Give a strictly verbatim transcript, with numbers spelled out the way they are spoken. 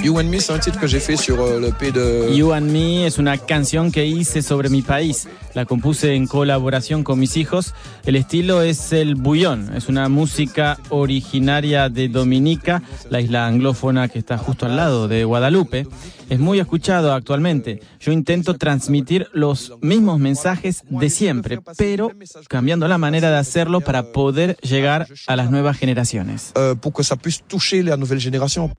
You and Me, c'est un titre que j'ai fait sur le P de... You and Me es una canción que hice sobre mi país. La compuse en colaboración con mis hijos. El estilo es el bouillon. Es una música originaria de Dominica, la isla anglófona que está justo al lado de Guadalupe. Es muy escuchado actualmente. Yo intento transmitir los mismos mensajes de siempre, pero cambiando la manera de hacerlo para poder llegar a las nuevas generaciones. Euh, pour que ça puisse toucher la nouvelle génération.